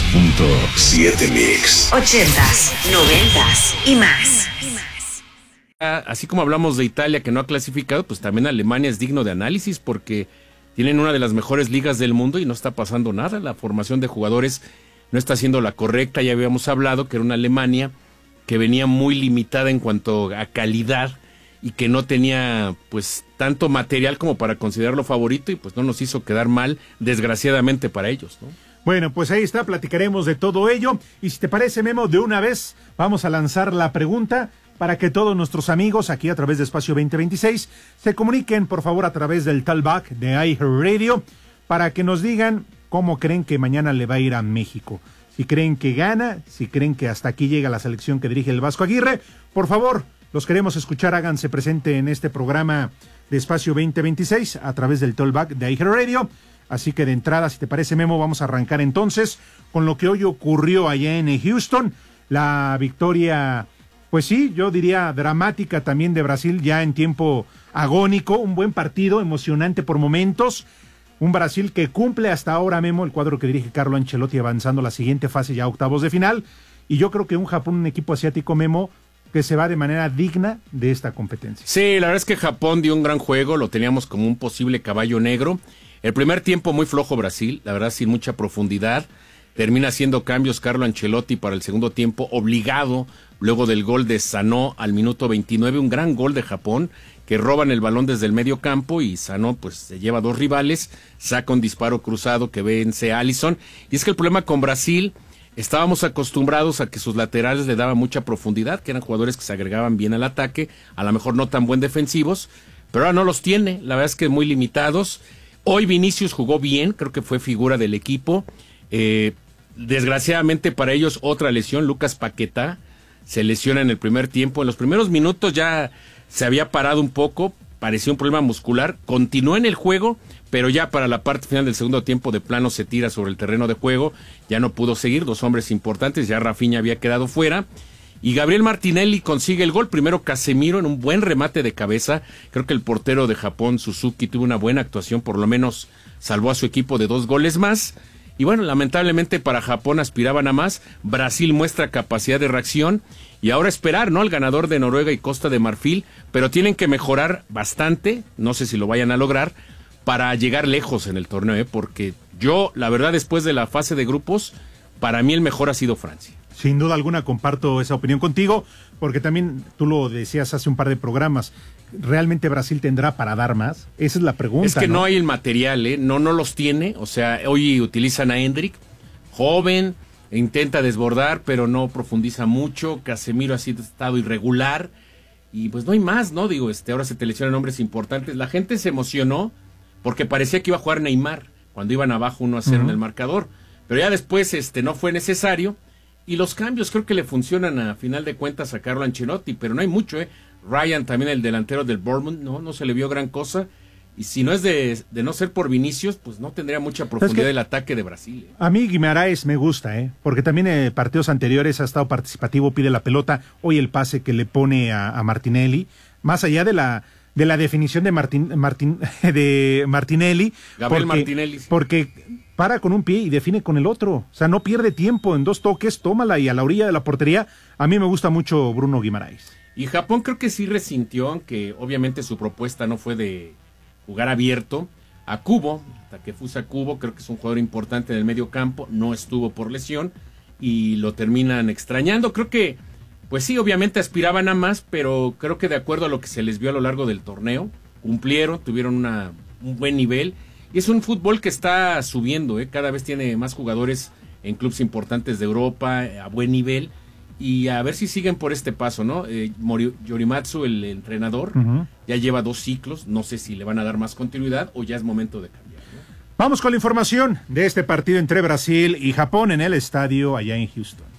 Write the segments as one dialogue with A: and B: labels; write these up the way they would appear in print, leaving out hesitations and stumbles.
A: 98.7 Mix.
B: 80s, 90s y más.
C: Así como hablamos de Italia que no ha clasificado, pues también Alemania es digno de análisis porque tienen una de las mejores ligas del mundo y no está pasando nada. La formación de jugadores no está siendo la correcta. Ya habíamos hablado que era una Alemania que venía muy limitada en cuanto a calidad y que no tenía pues tanto material como para considerarlo favorito y pues no nos hizo quedar mal, desgraciadamente para ellos, ¿no?
D: Bueno, pues ahí está, platicaremos de todo ello. Y si te parece, Memo, de una vez vamos a lanzar la pregunta para que todos nuestros amigos aquí a través de Espacio 2026 se comuniquen, por favor, a través del talkback de iHeartRadio para que nos digan cómo creen que mañana le va a ir a México. Si creen que gana, si creen que hasta aquí llega la selección que dirige el Vasco Aguirre, por favor, los queremos escuchar, háganse presente en este programa de Espacio 2026 a través del talkback de iHeartRadio. Así que de entrada, si te parece, Memo, vamos a arrancar entonces con lo que hoy ocurrió allá en Houston. La victoria, pues sí, yo diría dramática también de Brasil ya en tiempo agónico. Un buen partido, emocionante por momentos. Un Brasil que cumple hasta ahora, Memo, el cuadro que dirige Carlo Ancelotti avanzando a la siguiente fase ya octavos de final. Y yo creo que un Japón, un equipo asiático, Memo, que se va de manera digna de esta competencia.
C: Sí, la verdad es que Japón dio un gran juego, lo teníamos como un posible caballo negro. El primer tiempo muy flojo Brasil, la verdad sin mucha profundidad. Termina haciendo cambios Carlo Ancelotti para el segundo tiempo, obligado luego del gol de Sanó al minuto 29, un gran gol de Japón, que roban el balón desde el medio campo y Sanó pues se lleva dos rivales, saca un disparo cruzado que vence a Alisson. Y es que el problema con Brasil, estábamos acostumbrados a que sus laterales le daban mucha profundidad, que eran jugadores que se agregaban bien al ataque, a lo mejor no tan buen defensivos, pero ahora no los tiene, la verdad es que muy limitados. Hoy Vinicius jugó bien, creo que fue figura del equipo. Desgraciadamente para ellos otra lesión, Lucas Paquetá se lesiona en el primer tiempo. En los primeros minutos ya se había parado un poco, parecía un problema muscular. Continuó en el juego, pero ya para la parte final del segundo tiempo de plano se tira sobre el terreno de juego. Ya no pudo seguir, dos hombres importantes, ya Rafinha había quedado fuera. Y Gabriel Martinelli consigue el gol, primero Casemiro en un buen remate de cabeza. Creo que el portero de Japón, Suzuki, tuvo una buena actuación, por lo menos salvó a su equipo de 2 goles más. Y bueno, lamentablemente para Japón aspiraban a más. Brasil muestra capacidad de reacción y ahora esperar, ¿no?, al ganador de Noruega y Costa de Marfil, pero tienen que mejorar bastante, no sé si lo vayan a lograr, para llegar lejos en el torneo, porque yo, la verdad, después de la fase de grupos, para mí el mejor ha sido Francia.
D: Sin duda alguna comparto esa opinión contigo, porque también tú lo decías hace un par de programas, ¿realmente Brasil tendrá para dar más? Esa es la pregunta.
C: Es que no hay el material, no los tiene, o sea, hoy utilizan a Endrick, joven, intenta desbordar, pero no profundiza mucho. Casemiro ha estado irregular, y pues no hay más, ¿no? Digo, ahora se te lesionan hombres importantes. La gente se emocionó porque parecía que iba a jugar Neymar, cuando iban abajo 1-0 en el marcador, pero ya después no fue necesario. Y los cambios creo que le funcionan a final de cuentas a Carlo Ancelotti, pero no hay mucho, Ryan también, el delantero del Bournemouth, no se le vio gran cosa. Y si no es de no ser por Vinicius, pues no tendría mucha profundidad el ataque de Brasil.
D: A mí Guimaraes me gusta, porque también en partidos anteriores ha estado participativo, pide la pelota. Hoy el pase que le pone a Martinelli, más allá de la definición de Martinelli.
C: Gabriel Martinelli. Sí.
D: Porque para con un pie y define con el otro. O sea, no pierde tiempo en 2 toques, tómala y a la orilla de la portería. A mí me gusta mucho Bruno Guimaraes.
C: Y Japón creo que sí resintió, aunque obviamente su propuesta no fue de jugar abierto. A Kubo, Takefusa Kubo, creo que es un jugador importante en el medio campo, no estuvo por lesión y lo terminan extrañando. Creo que, pues sí, obviamente aspiraban a más, pero creo que de acuerdo a lo que se les vio a lo largo del torneo, cumplieron, tuvieron un buen nivel. Y es un fútbol que está subiendo, cada vez tiene más jugadores en clubes importantes de Europa, a buen nivel, y a ver si siguen por este paso, ¿no? Yorimatsu, el entrenador, ya lleva 2 ciclos, no sé si le van a dar más continuidad o ya es momento de cambiar, ¿no?
D: Vamos con la información de este partido entre Brasil y Japón en el estadio allá en Houston.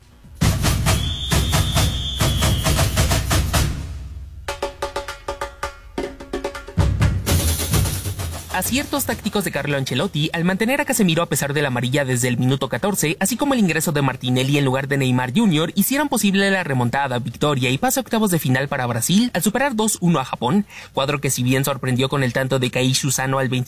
E: Aciertos tácticos de Carlo Ancelotti al mantener a Casemiro a pesar de la amarilla desde el minuto 14, así como el ingreso de Martinelli en lugar de Neymar Jr., hicieron posible la remontada, victoria y pase a octavos de final para Brasil al superar 2-1 a Japón, cuadro que si bien sorprendió con el tanto de Kaishu Sano al 20